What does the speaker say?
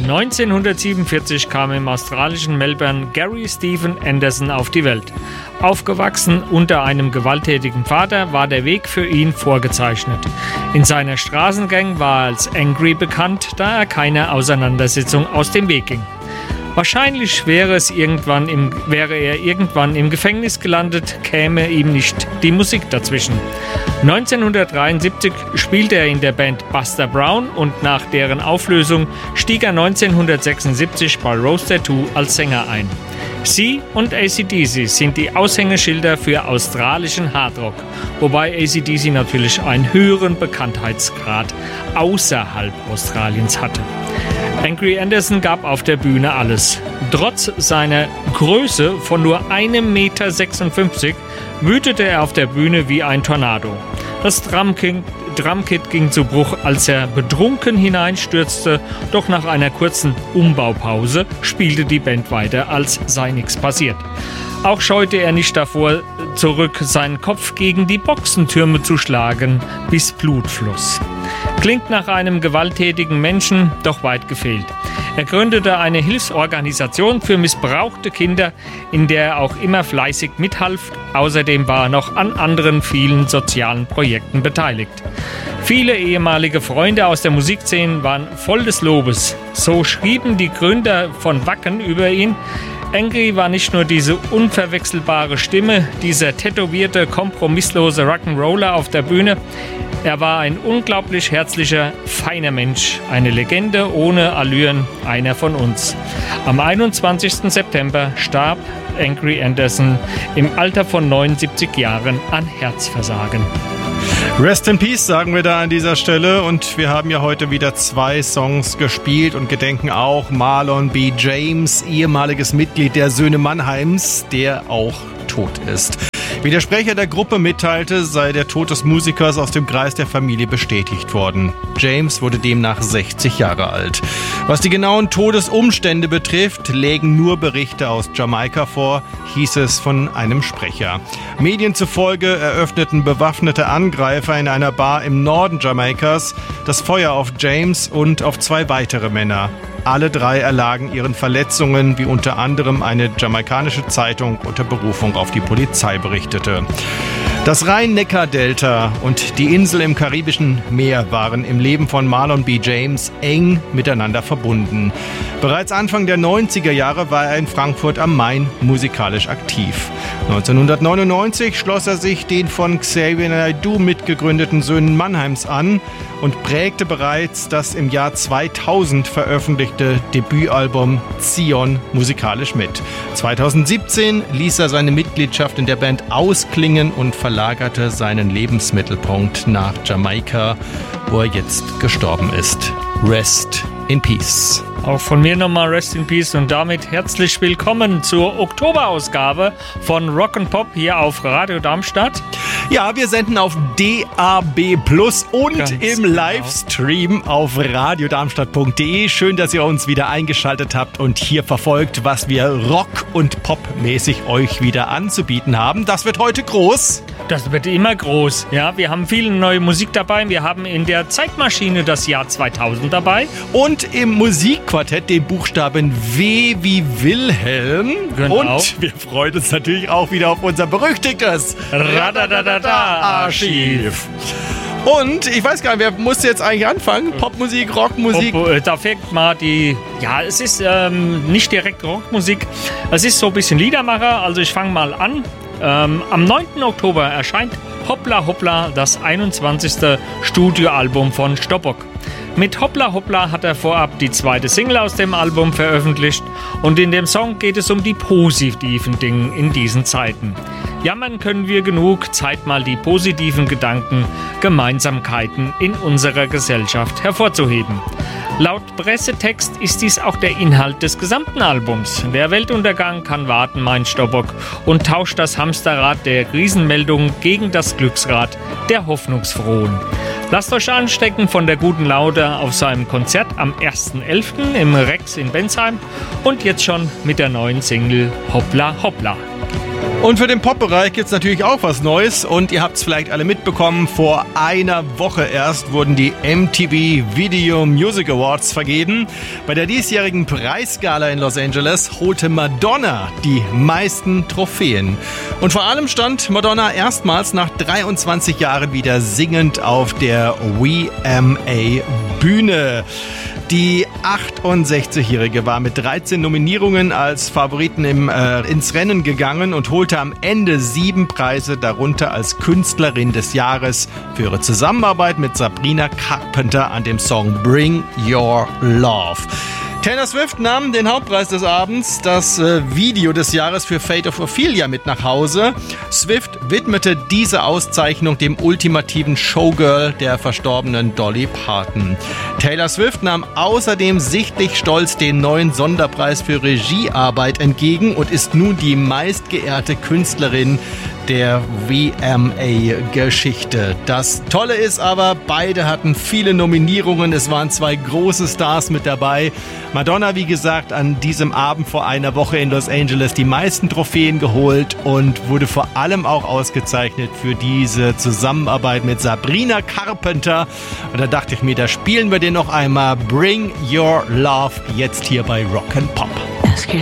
1947 kam im australischen Melbourne Gary Stephen Anderson auf die Welt. Aufgewachsen unter einem gewalttätigen Vater, war der Weg für ihn vorgezeichnet. In seiner Straßengang war er als Angry bekannt, da er keiner Auseinandersetzung aus dem Weg ging. Wahrscheinlich wäre er irgendwann im Gefängnis gelandet, käme ihm nicht die Musik dazwischen. 1973 spielte er in der Band Buster Brown und nach deren Auflösung stieg er 1976 bei Rose Tattoo als Sänger ein. Sie und AC/DC sind die Aushängeschilder für australischen Hardrock, wobei AC/DC natürlich einen höheren Bekanntheitsgrad außerhalb Australiens hatte. Angry Anderson gab auf der Bühne alles. Trotz seiner Größe von nur 1,56 Meter wütete er auf der Bühne wie ein Tornado. Das Drumkit ging zu Bruch, als er betrunken hineinstürzte, doch nach einer kurzen Umbaupause spielte die Band weiter, als sei nichts passiert. Auch scheute er nicht davor zurück, seinen Kopf gegen die Boxentürme zu schlagen, bis Blut floss. Klingt nach einem gewalttätigen Menschen, doch weit gefehlt. Er gründete eine Hilfsorganisation für missbrauchte Kinder, in der er auch immer fleißig mithalf. Außerdem war er noch an anderen vielen sozialen Projekten beteiligt. Viele ehemalige Freunde aus der Musikszene waren voll des Lobes. So schrieben die Gründer von Wacken über ihn: Angry war nicht nur diese unverwechselbare Stimme, dieser tätowierte, kompromisslose Rock'n'Roller auf der Bühne. Er war ein unglaublich herzlicher, feiner Mensch, eine Legende ohne Allüren, einer von uns. Am 21. September starb Angry Anderson im Alter von 79 Jahren an Herzversagen. Rest in Peace, sagen wir da an dieser Stelle. Und wir haben ja heute wieder 2 Songs gespielt und gedenken auch Marlon B. James, ehemaliges Mitglied der Söhne Mannheims, der auch tot ist. Wie der Sprecher der Gruppe mitteilte, sei der Tod des Musikers aus dem Kreis der Familie bestätigt worden. James wurde demnach 60 Jahre alt. Was die genauen Todesumstände betrifft, lägen nur Berichte aus Jamaika vor, hieß es von einem Sprecher. Medien zufolge eröffneten bewaffnete Angreifer in einer Bar im Norden Jamaikas das Feuer auf James und auf 2 weitere Männer. Alle 3 erlagen ihren Verletzungen, wie unter anderem eine jamaikanische Zeitung unter Berufung auf die Polizei berichtete. Das Rhein-Neckar-Delta und die Insel im Karibischen Meer waren im Leben von Marlon B. James eng miteinander verbunden. Bereits Anfang der 90er Jahre war er in Frankfurt am Main musikalisch aktiv. 1999 schloss er sich den von Xavier Naidoo mitgegründeten Söhnen Mannheims an und prägte bereits das im Jahr 2000 veröffentlichte Debütalbum Zion musikalisch mit. 2017 ließ er seine Mitgliedschaft in der Band ausklingen und verlagerte seinen Lebensmittelpunkt nach Jamaika, wo er jetzt gestorben ist. Rest in Peace. Auch von mir nochmal Rest in Peace und damit herzlich willkommen zur Oktoberausgabe von Rock'n'Pop hier auf Radio Darmstadt. Ja, wir senden auf DAB+ und ganz im Livestream auf radiodarmstadt.de. Schön, dass ihr uns wieder eingeschaltet habt und hier verfolgt, was wir rock- und popmäßig euch wieder anzubieten haben. Das wird heute groß. Das wird immer groß. Ja, wir haben viel neue Musik dabei. Wir haben in der Zeitmaschine das Jahr 2000 dabei. Und im Musikquartett den Buchstaben W wie Wilhelm. Genau. Und wir freuen uns natürlich auch wieder auf unser berüchtigtes Radadadada-Archiv. Und ich weiß gar nicht, wer musste jetzt eigentlich anfangen? Popmusik, Rockmusik? Da fängt mal es ist nicht direkt Rockmusik, es ist so ein bisschen Liedermacher, also ich fange mal an. Am 9. Oktober erscheint Hoppla Hoppla, das 21. Studioalbum von Stoppock. Mit Hoppla Hoppla hat er vorab die 2. Single aus dem Album veröffentlicht und in dem Song geht es um die positiven Dinge in diesen Zeiten. Jammern können wir genug, Zeit mal die positiven Gedanken, Gemeinsamkeiten in unserer Gesellschaft hervorzuheben. Laut Pressetext ist dies auch der Inhalt des gesamten Albums. Der Weltuntergang kann warten, meint Stoppock, und tauscht das Hamsterrad der Krisenmeldungen gegen das Glücksrad der Hoffnungsfrohen. Lasst euch anstecken von der guten Laune auf seinem Konzert am 1.11. im Rex in Bensheim und jetzt schon mit der neuen Single Hoppla Hoppla. Und für den Pop-Bereich gibt es natürlich auch was Neues und ihr habt es vielleicht alle mitbekommen, vor einer Woche erst wurden die MTV Video Music Awards vergeben. Bei der diesjährigen Preisgala in Los Angeles holte Madonna die meisten Trophäen. Und vor allem stand Madonna erstmals nach 23 Jahren wieder singend auf der VMA-Bühne. Die 68-Jährige war mit 13 Nominierungen als Favoriten ins Rennen gegangen und holte am Ende 7 Preise, darunter als Künstlerin des Jahres für ihre Zusammenarbeit mit Sabrina Carpenter an dem Song Bring Your Love. Taylor Swift nahm den Hauptpreis des Abends, das Video des Jahres für Fate of Ophelia, mit nach Hause. Swift widmete diese Auszeichnung dem ultimativen Showgirl der verstorbenen Dolly Parton. Taylor Swift nahm außerdem sichtlich stolz den neuen Sonderpreis für Regiearbeit entgegen und ist nun die meistgeehrte Künstlerin der VMA-Geschichte. Das Tolle ist aber, beide hatten viele Nominierungen. Es waren 2 große Stars mit dabei. Madonna, wie gesagt, an diesem Abend vor einer Woche in Los Angeles die meisten Trophäen geholt und wurde vor allem auch ausgezeichnet für diese Zusammenarbeit mit Sabrina Carpenter. Und da dachte ich mir, da spielen wir den noch einmal. Bring Your Love jetzt hier bei Rock and Pop.